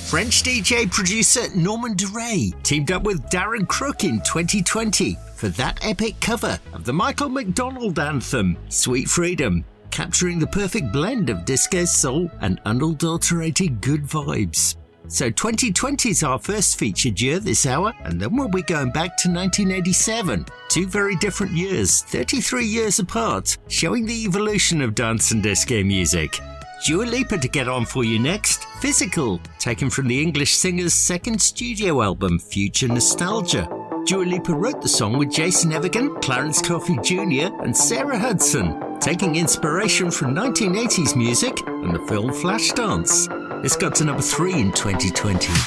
French DJ producer Norman Doray teamed up with Darren Crook in 2020 for that epic cover of the Michael McDonald anthem, Sweet Freedom, capturing the perfect blend of disco, soul and unadulterated good vibes. So 2020 is our first featured year this hour, and then we'll be going back to 1987. Two very different years, 33 years apart, showing the evolution of dance and disco music. Dua Lipa to get on for you next. Physical, taken from the English singer's second studio album, Future Nostalgia. Dua Lipa wrote the song with Jason Evigan, Clarence Coffey Jr. and Sarah Hudson, taking inspiration from 1980s music and the film Flashdance. This got to number 3 in 2020.